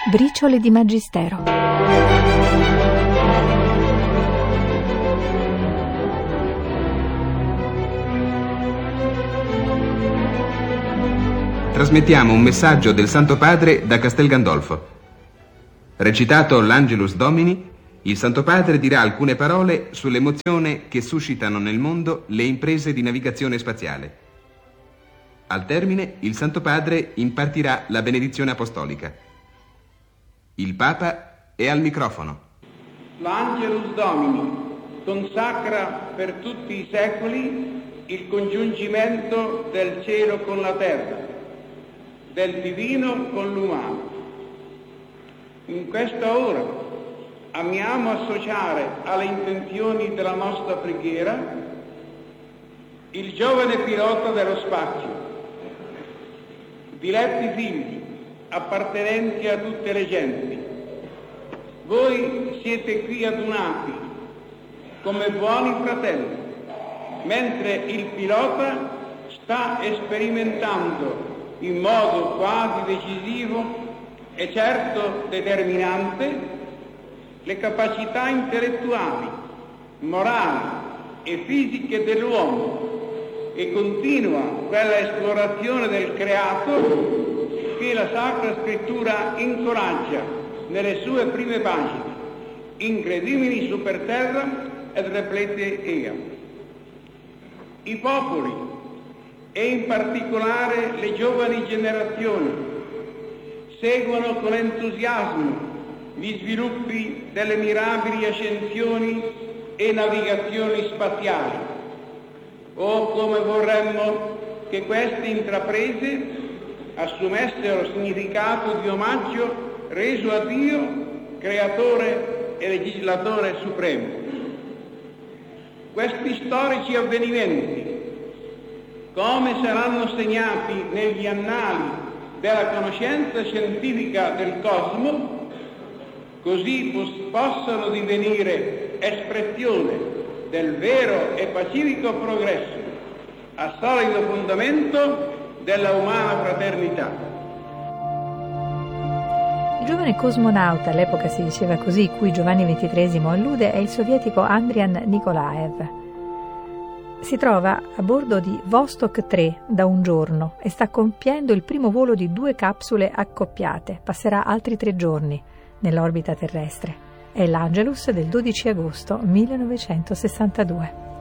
Briciole di Magistero. Trasmettiamo un messaggio del Santo Padre da Castel Gandolfo. Recitato l'Angelus Domini, il Santo Padre dirà alcune parole sull'emozione che suscitano nel mondo le imprese di navigazione spaziale. Al termine, il Santo Padre impartirà la benedizione apostolica. Il Papa è al microfono. L'Angelus Domini consacra per tutti i secoli il congiungimento del cielo con la terra, del divino con l'umano. In questa ora amiamo associare alle intenzioni della nostra preghiera il giovane pilota dello spazio, diletti figli, appartenenti a tutte le genti. Voi siete qui adunati come buoni fratelli, mentre il pilota sta sperimentando in modo quasi decisivo e certo determinante le capacità intellettuali, morali e fisiche dell'uomo e continua quella esplorazione del creato che la Sacra Scrittura incoraggia nelle sue prime pagine, incredibili su per terra ed replete ea. I popoli e in particolare le giovani generazioni seguono con entusiasmo gli sviluppi delle mirabili ascensioni e navigazioni spaziali, o come vorremmo che queste intraprese assumessero significato di omaggio reso a Dio, creatore e legislatore supremo. Questi storici avvenimenti, come saranno segnati negli annali della conoscenza scientifica del cosmo, così possono divenire espressione del vero e pacifico progresso a solido fondamento della umana fraternità. Il giovane cosmonauta, all'epoca si diceva così, cui Giovanni XXIII allude, è il sovietico Andrian Nikolaev. Si trova a bordo di Vostok 3 da un giorno e sta compiendo il primo volo di 2 capsule accoppiate. Passerà altri 3 giorni nell'orbita terrestre. È l'Angelus del 12 agosto 1962.